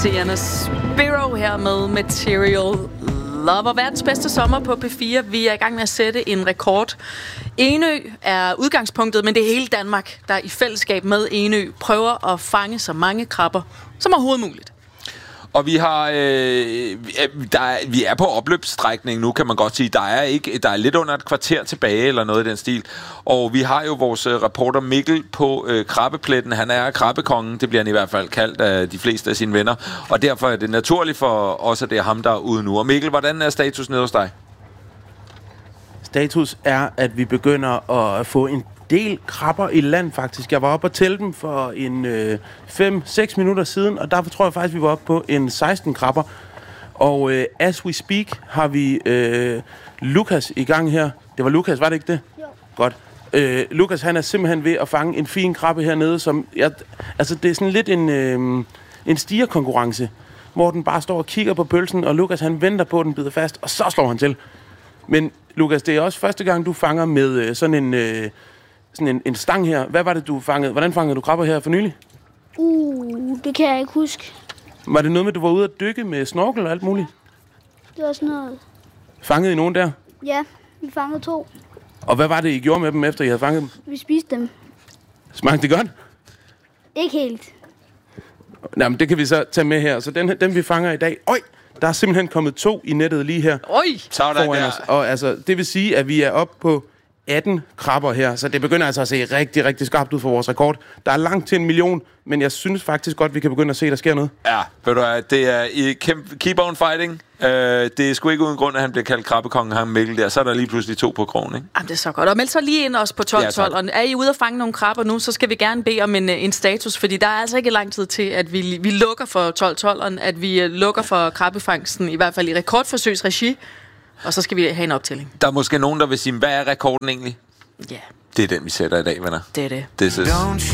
Sienna Spiro her med Material Lover. Verdens bedste sommer på P4. Vi er i gang med at sætte en rekord. Enø er udgangspunktet, men det er hele Danmark, der i fællesskab med Enø prøver at fange så mange krabber som overhovedet muligt. Og vi har, vi er på opløbsstrækning nu, kan man godt sige. Der er lidt under et kvarter tilbage, eller noget i den stil. Og vi har jo vores reporter Mikkel på krabbepletten. Han er krabbekongen, det bliver han i hvert fald kaldt af de fleste af sine venner. Og derfor er det naturligt for os, at det er ham, der er ude nu. Og Mikkel, hvordan er status nede hos dig? Status er, at vi begynder at få en del krabber i land, faktisk. Jeg var oppe og tælle dem for en 5-6 minutter siden, og derfor tror jeg faktisk, vi var oppe på en 16 krabber. Og as we speak har vi Lukas i gang her. Det var Lukas, var det ikke det? Jo. Godt. Lukas, han er simpelthen ved at fange en fin krabbe hernede, som... altså, det er sådan lidt en stierkonkurrence, hvor den bare står og kigger på pølsen, og Lukas, han venter på, at den bider fast, og så slår han til. Men Lukas, det er også første gang, du fanger med sådan en stang her. Hvad var det, du fangede? Hvordan fangede du krabber her for nylig? Det kan jeg ikke huske. Var det noget med, at du var ude at dykke med snorkel og alt muligt? Det var sådan noget. Fangede I nogen der? Ja, vi fangede 2. Og hvad var det, I gjorde med dem, efter I havde fanget dem? Vi spiste dem. Smagte det godt? Ikke helt. Nej, men det kan vi så tage med her. Så den vi fanger i dag... Der er simpelthen kommet 2 i nettet lige her. Foran os. Og altså, det vil sige, at vi er oppe på 18 krabber her. Så det begynder altså at se rigtig, rigtig skarpt ud for vores rekord. Der er langt til 1 million, men jeg synes faktisk godt, vi kan begynde at se, at der sker noget. Ja, ved du hvad, det er keep on fighting. Det er sgu ikke uden grund, at han bliver kaldt krabbekongen, ham Mikkel der. Så er der lige pludselig 2 på krogen, ikke? Jamen, det er så godt. Og meld så lige ind også på 12-12. Ja, og er I ude at fange nogle krabber nu, så skal vi gerne bede om en status, fordi der er altså ikke lang tid til, at vi lukker for 12-12'eren, at vi lukker for krabbefangsten, i hvert fald i rekordforsøgsregi, og så skal vi have en optælling. Der er måske nogen, der vil sige, hvad er rekorden egentlig? Ja. Det er den, vi sætter i dag, venner. Det er det. This is